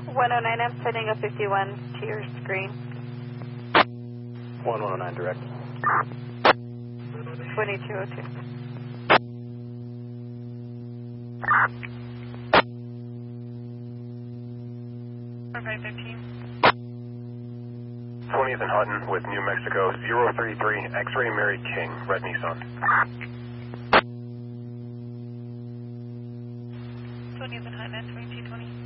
109, I'm sending a 51 to your screen. 1109 direct. 2202. Okay, 15. 20th and Hutton with New Mexico 033 X-Ray Mary King, red Nissan. 20th and Hutton at 2220.